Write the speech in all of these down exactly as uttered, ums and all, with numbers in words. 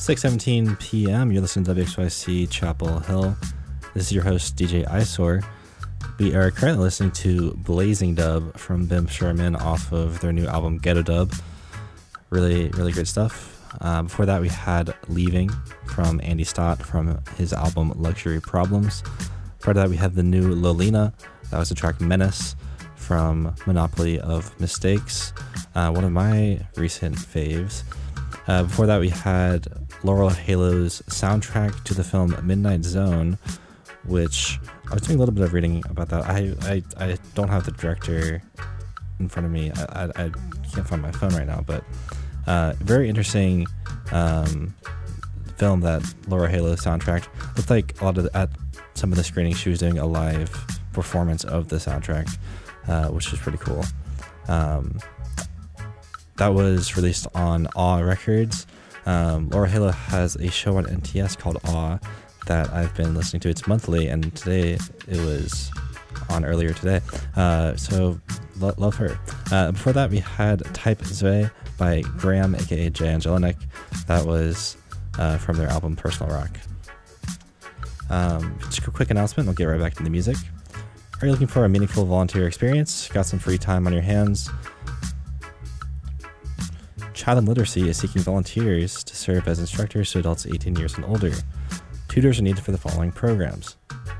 six seventeen p.m. You're listening to W X Y C Chapel Hill. This is your host, D J Eyesore. We are currently listening to Blazing Dub from Bim Sherman off of their new album, Ghetto Dub. Really, really great stuff. Uh, before that, we had Leaving from Andy Stott from his album, Luxury Problems. Prior to that, we had the new Lolina. That was the track Menace from Monopoly of Mistakes, uh, one of my recent faves. Uh, before that, we had Laurel Halo's soundtrack to the film Midnight Zone, which I was doing a little bit of reading about that. I I, I don't have the director in front of me. I, I, I can't find my phone right now, but uh, very interesting um, film that Laurel Halo soundtrack. Looked like a lot of the, at some of the screenings she was doing a live performance of the soundtrack, uh, which is pretty cool. Um, that was released on Awe Records. Um, Laurel Halo has a show on N T S called Awe that I've been listening to. It's monthly, and today it was on earlier today. Uh, so lo- love her. Uh, before that, we had Type Zwei by Graham, aka Jay Angelinik. That was uh, from their album Personal Rock. Um, just a quick announcement. We'll get right back to the music. Are you looking for a meaningful volunteer experience? Got some free time on your hands? Chatham Literacy is seeking volunteers to serve as instructors to adults eighteen years and older. Tutors are needed for the following programs: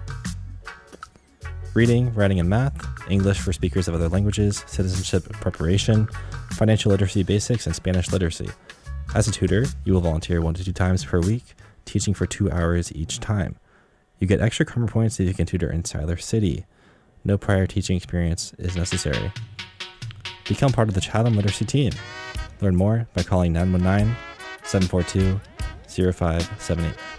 reading, writing, and math, English for speakers of other languages, citizenship preparation, financial literacy basics, and Spanish literacy. As a tutor, you will volunteer one to two times per week, teaching for two hours each time. You get extra karma points if you can tutor in Siler City. No prior teaching experience is necessary. Become part of the Chatham Literacy team. Learn more by calling nine one nine, seven four two, zero five seven eight.